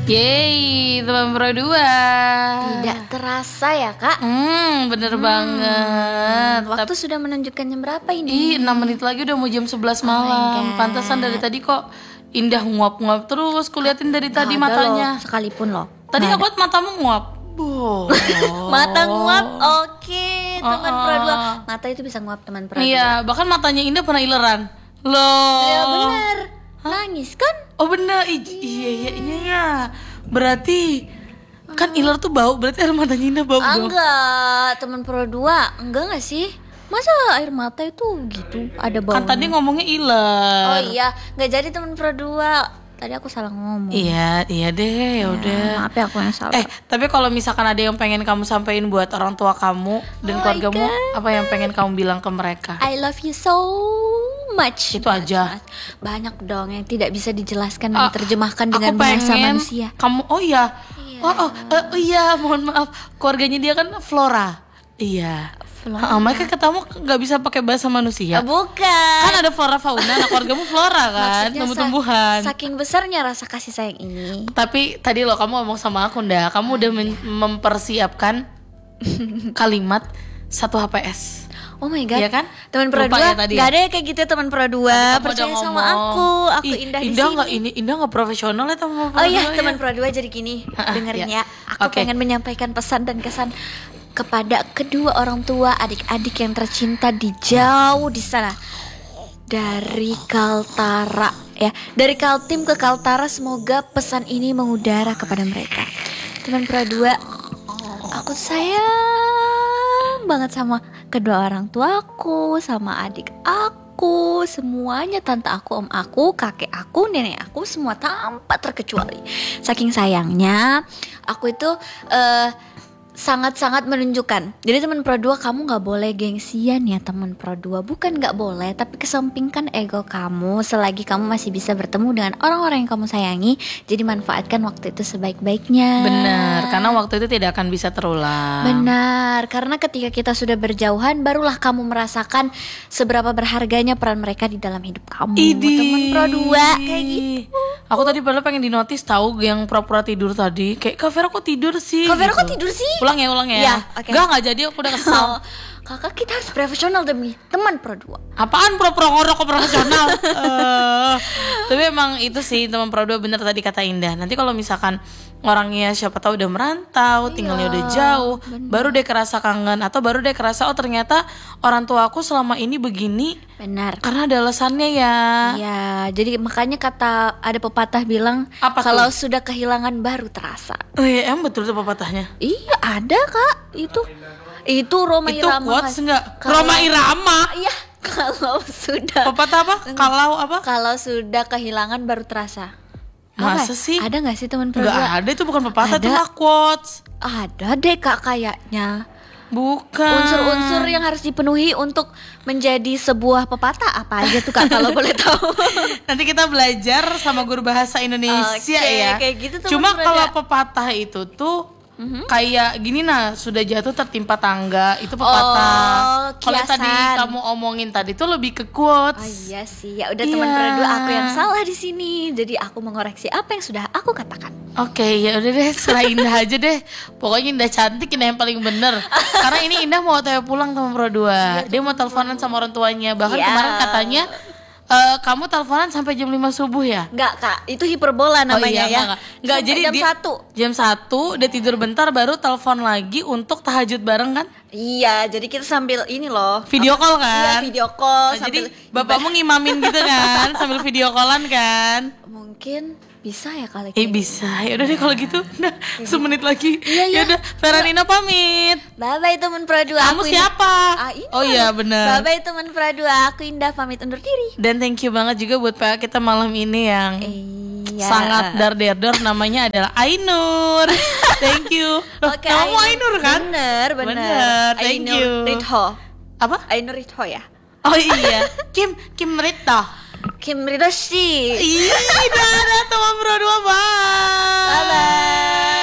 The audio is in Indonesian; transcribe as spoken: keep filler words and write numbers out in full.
Yeay, teman Pro dua. Tidak terasa ya kak? Hmm, bener hmm. banget. Waktu Tapi, sudah menunjukkan jam berapa ini? Ih, enam menit lagi udah mau jam sebelas malam. Oh Pantesan dari tadi kok Indah nguap-nguap terus. Kuliatin dari Gak tadi matanya loh, sekalipun loh. Tadi aku liat matamu nguap. Oh. Mata nguap, oke okay, teman uh, uh. Pro dua. Mata itu bisa nguap teman Pro dua. Iya, bahkan matanya Indah pernah ileran. Loh. Ya bener. Hah? Nangis kan? Oh bener, I- iya iya iya ya. Berarti kan iler tuh bau, berarti air matanya Indah bau ah, dong. Enggak, teman Pro dua, enggak enggak sih? Masa air mata itu gitu ada bau? Kan tadi ngomongnya iler. Oh iya, enggak jadi teman Pro dua. Tadi aku salah ngomong. Iya, iya deh, ya udah. Ya, maaf ya aku yang salah. Eh, tapi kalau misalkan ada yang pengen kamu sampaikan buat orang tua kamu dan oh keluargamu, apa yang pengen kamu bilang ke mereka? I love you so much. Itu aja. Banyak dong yang tidak bisa dijelaskan dan uh, diterjemahkan dengan bahasa manusia. Kamu oh iya. iya. Oh, oh, uh, oh iya, mohon maaf. Keluarganya dia kan Flora. Iya. Flora. Ah, mereka ketemu nggak bisa pakai bahasa manusia. Oh, bukan. Kan ada flora fauna, nah keluargamu flora kan, tumbuh-tumbuhan. Saking besarnya rasa kasih sayang ini. Tapi tadi lo kamu ngomong sama aku ndak, kamu udah men- mempersiapkan kalimat satu H P S. Oh my god. Iya kan? Teman Pro dua. Ya gak ada ya kayak gitu teman Pro dua. Percaya sama aku. Aku Ih, Indah, Indah di gak, ini Indah nggak profesional ya teman Pro dua. Oh iya, ya? teman Pro dua jadi gini. Dengerin ya. Aku okay. pengen menyampaikan pesan dan kesan kepada kedua orang tua adik-adik yang tercinta di jauh di sana. Dari Kaltara ya. Dari Kaltim ke Kaltara, semoga pesan ini mengudara kepada mereka. Teman Pro dua, aku sayang banget sama kedua orang tuaku, sama adik aku, semuanya, tante aku, om aku, kakek aku, nenek aku, semua tanpa terkecuali. Saking sayangnya, aku itu uh, sangat-sangat menunjukkan. Jadi teman Pro dua, kamu gak boleh gengsian ya teman Pro dua. Bukan gak boleh, tapi kesampingkan ego kamu selagi kamu masih bisa bertemu dengan orang-orang yang kamu sayangi. Jadi manfaatkan waktu itu sebaik-baiknya. Benar, karena waktu itu tidak akan bisa terulang. Benar, karena ketika kita sudah berjauhan, barulah kamu merasakan seberapa berharganya peran mereka di dalam hidup kamu. Teman Pro dua, kayak gitu. Aku tadi padahal pengen di notice tahu yang pura-pura tidur tadi. Kayak Kak Vera kok tidur sih? Kak Vera gitu. kok tidur sih? Ulang ya, ulang ya. Ya, okay. Gak, gak jadi, aku udah kesal. Kakak, kita harus profesional demi teman Pro dua. Apaan pura-pura ngorok kok profesional? uh, Tapi emang itu sih teman Pro dua, bener tadi kata Indah. Nanti kalau misalkan orangnya siapa tahu udah merantau, iya, tinggalnya udah jauh, bener. Baru deh kerasa kangen. Atau baru deh kerasa, oh ternyata orang tua aku selama ini begini. Benar. Karena ada alasannya ya. Iya, jadi makanya kata ada pepatah bilang, apa kalau tuh? Sudah kehilangan baru terasa. Oh iya, emang betul tuh pepatahnya? Iya, ada kak. Itu Itu Roma itu Irama. Itu quotes enggak? Kalau, Roma Irama? Iya, kalau sudah. Pepatah apa? Kalau apa? Kalau sudah kehilangan baru terasa. Masa apa? sih? Ada gak sih teman Pro dua? Gak ada, itu bukan pepatah, itu mah quotes. Ada deh kak kayaknya. Bukan. Unsur-unsur yang harus dipenuhi untuk menjadi sebuah pepatah apa aja tuh kak kalau boleh tahu? Nanti kita belajar sama guru bahasa Indonesia okay, ya. Kayak gitu. Cuma kalau pepatah itu tuh Mm-hmm. kayak gini, nah sudah jatuh tertimpa tangga, itu pepatah. Oh, kalau tadi kamu omongin tadi tuh lebih ke quotes. Oh iya sih, ya udah yeah. Teman Pro dua, aku yang salah di sini. Jadi aku mengoreksi apa yang sudah aku katakan. Oke, okay, ya udah deh, setelah Indah aja deh. Pokoknya Indah cantik, Indah yang paling bener. Karena ini Indah mau O T W pulang teman Pro dua. Dia mau teleponan sama orang tuanya. Bahkan yeah. kemarin katanya Uh, kamu teleponan sampai jam lima subuh ya? Enggak kak, itu hiperbola namanya. Oh, iya, ya enggak, enggak. Jadi jam satu Jam satu udah tidur bentar baru telepon lagi untuk tahajud bareng kan? Iya, jadi kita sambil ini loh, video call kan? Iya, video call. Nah, jadi bapakmu ngimamin gitu kan? Sambil video callan kan? Mungkin bisa ya kali Eh bisa, ya udah deh kalau gitu. Nah, semenit lagi. Iya, iya. Ya udah, Veranina pamit. Bye bye teman Pro dua. Kamu siapa? Ah, oh iya benar. Bye bye teman Pro dua. Aku Indah pamit undur diri. Dan thank you banget juga buat P A kita malam ini yang iya. sangat dar-der-dor, namanya adalah Ainur. Thank you. Oke, okay, kamu Ainur, Ainur kan? Bener, bener. Bener. Thank Ainur you. Ritho. Apa? Ainur Ritho ya? Oh iya. Kim Kim Ritho. Kim Ridoshi. Iya, dadah teman Pro dua, bye. Bye bye.